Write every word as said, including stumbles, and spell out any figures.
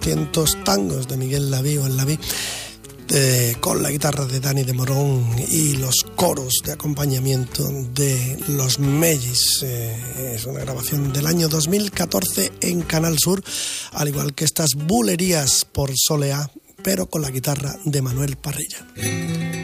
doscientos tangos de Miguel Laví o el Laví, eh, con la guitarra de Dani de Morón y los coros de acompañamiento de los Mellis. Eh, es una grabación del año dos mil catorce en Canal Sur, al igual que estas bulerías por Soleá, pero con la guitarra de Manuel Parrilla.